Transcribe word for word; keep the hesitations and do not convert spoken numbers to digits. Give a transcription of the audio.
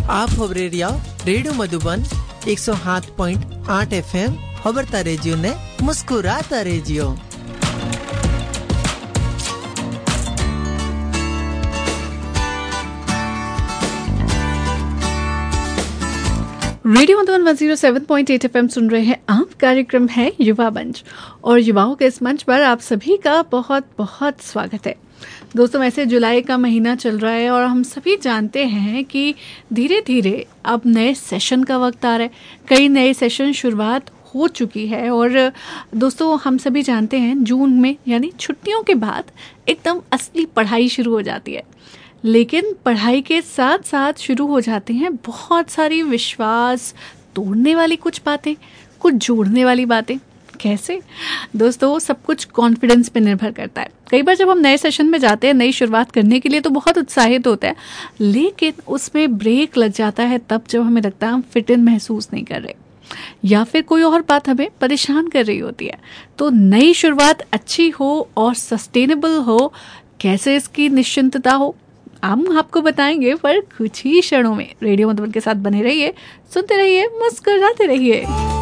आप खबरेरिया रेडियो मधुबन एक सौ सात पॉइंट आठ एफ एम खबरता रेजियो ने मुस्कुराता रेजियो। रेडियो मधुबन एक सौ सात पॉइंट आठ एफएम सुन रहे हैं आप। कार्यक्रम है युवा मंच और युवाओं के इस मंच पर आप सभी का बहुत बहुत स्वागत है। दोस्तों, वैसे जुलाई का महीना चल रहा है और हम सभी जानते हैं कि धीरे धीरे अब नए सेशन का वक्त आ रहा है। कई नए सेशन शुरुआत हो चुकी है और दोस्तों हम सभी जानते हैं जून में यानी छुट्टियों के बाद एकदम असली पढ़ाई शुरू हो जाती है। लेकिन पढ़ाई के साथ साथ शुरू हो जाते हैं बहुत सारी विश्वास तोड़ने वाली कुछ बातें, कुछ जोड़ने वाली बातें। कैसे? दोस्तों, सब कुछ कॉन्फिडेंस पे निर्भर करता है। कई बार जब हम नए सेशन में जाते हैं नई शुरुआत करने के लिए तो बहुत उत्साहित होते हैं, लेकिन उसमें ब्रेक लग जाता है तब जब हमें लगता है हम फिट इन महसूस नहीं कर रहे या फिर कोई और बात हमें परेशान कर रही होती है। तो नई शुरुआत अच्छी हो और सस्टेनेबल हो, कैसे इसकी निश्चिंतता हो, हम आपको बताएंगे पर कुछ ही क्षणों में। रेडियो मधुबन के साथ बने रहिए, सुनते रहिए, मुस्कुराते रहिए।